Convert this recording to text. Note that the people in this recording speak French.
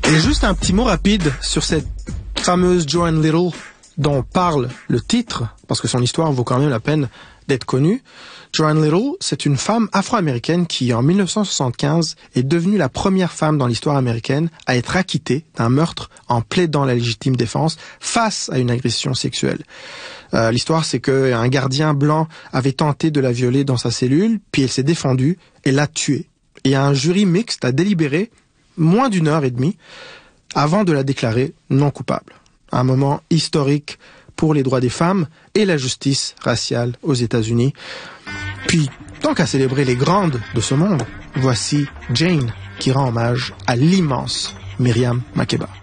Et juste un petit mot rapide sur cette fameuse Joan Little dont parle le titre, parce que son histoire vaut quand même la peine d'être connue. Joan Little, c'est une femme afro-américaine qui, en 1975, est devenue la première femme dans l'histoire américaine à être acquittée d'un meurtre en plaidant la légitime défense face à une agression sexuelle. L'histoire, c'est qu'un gardien blanc avait tenté de la violer dans sa cellule, puis elle s'est défendue et l'a tuée. Et un jury mixte a délibéré moins d'1h30 avant de la déclarer non coupable. Un moment historique pour les droits des femmes et la justice raciale aux États-Unis. Puis, tant qu'à célébrer les grandes de ce monde, voici Jane qui rend hommage à l'immense Miriam Makeba.